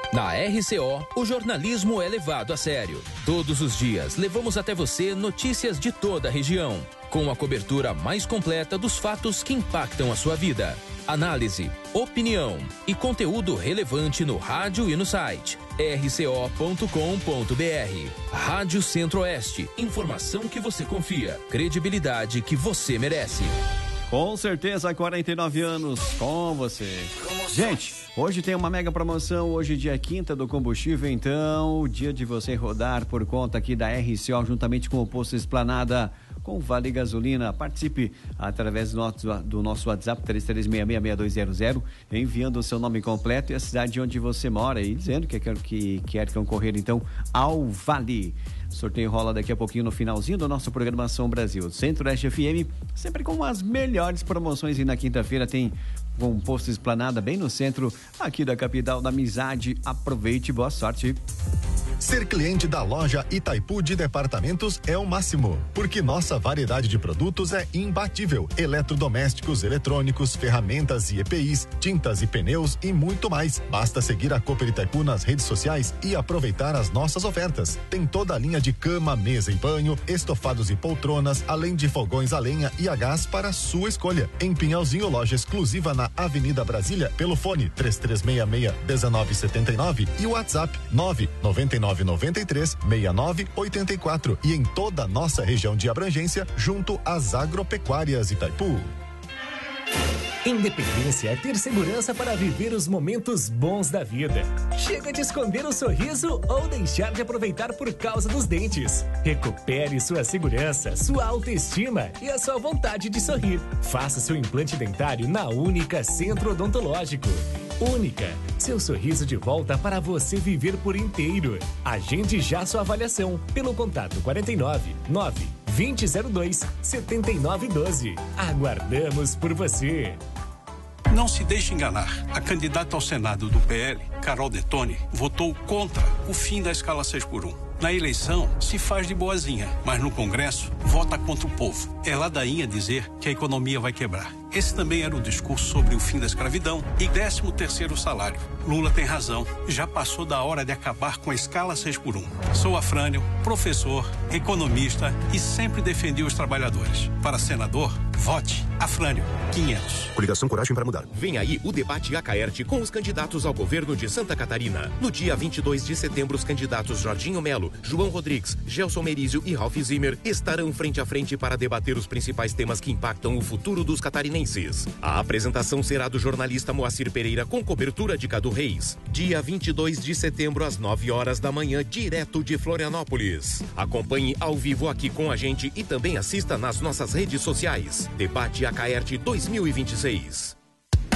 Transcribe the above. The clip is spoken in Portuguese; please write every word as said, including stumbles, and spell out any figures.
Na R C O, o jornalismo é levado a sério. Todos os dias, levamos até você notícias de toda a região, com a cobertura mais completa dos fatos que impactam a sua vida. Análise, opinião e conteúdo relevante no rádio e no site r c o ponto com ponto b r. Rádio Centro-Oeste. Informação que você confia. Credibilidade que você merece. Com certeza, quarenta e nove anos com você. Gente, hoje tem uma mega promoção, hoje dia quinta do combustível, então, o dia de você rodar por conta aqui da R C O, juntamente com o Posto Esplanada, com Vale Gasolina. Participe através do nosso, do nosso WhatsApp três três seis seis, seis dois zero zero, enviando o seu nome completo e a cidade onde você mora e dizendo que quer, que quer concorrer então ao Vale. Sorteio rola daqui a pouquinho no finalzinho da nossa programação Brasil Centro-Oeste F M, sempre com as melhores promoções. E na quinta-feira tem um Posto Esplanada bem no centro aqui da capital da amizade. Aproveite, boa sorte. Ser cliente da loja Itaipu de Departamentos é o máximo, porque nossa variedade de produtos é imbatível. Eletrodomésticos, eletrônicos, ferramentas e E P Is, tintas e pneus e muito mais. Basta seguir a Cooper Itaipu nas redes sociais e aproveitar as nossas ofertas. Tem toda a linha de cama, mesa e banho, estofados e poltronas, além de fogões a lenha e a gás para sua escolha. Em Pinhalzinho, loja exclusiva na Avenida Brasília, pelo fone três três seis seis, um nove sete nove e o WhatsApp nove nove nove nove três, seis nove oito quatro e em toda a nossa região de abrangência, junto às agropecuárias Itaipu. Independência é ter segurança para viver os momentos bons da vida. Chega de esconder o sorriso ou deixar de aproveitar por causa dos dentes. Recupere sua segurança, sua autoestima e a sua vontade de sorrir. Faça seu implante dentário na Única Centro Odontológico. Única, seu sorriso de volta para você viver por inteiro. Agende já sua avaliação pelo contato quarenta e nove, nove, vinte zero dois, setenta e nove doze. Aguardamos por você. Não se deixe enganar. A candidata ao Senado do P L, Carol Detoni, votou contra o fim da escala seis por um. Na eleição, se faz de boazinha, mas no Congresso, vota contra o povo. É ladainha dizer que a economia vai quebrar. Esse também era o discurso sobre o fim da escravidão e décimo terceiro salário. Lula tem razão. Já passou da hora de acabar com a escala seis por um. Sou Afrânio, professor, economista e sempre defendi os trabalhadores. Para senador, vote Afrânio quinhentos. Coligação Coragem para Mudar. Vem aí o debate Acaerte com os candidatos ao governo de Santa Catarina. No dia vinte e dois de setembro, os candidatos Jorginho Melo, João Rodrigues, Gelson Merizio e Ralph Zimmer estarão frente a frente para debater os principais temas que impactam o futuro dos catarinenses. A apresentação será do jornalista Moacir Pereira com cobertura de Cadu Reis. Dia vinte e dois de setembro, às nove horas da manhã, direto de Florianópolis. Acompanhe ao vivo aqui com a gente e também assista nas nossas redes sociais. Debate Acaerte dois mil e vinte e seis.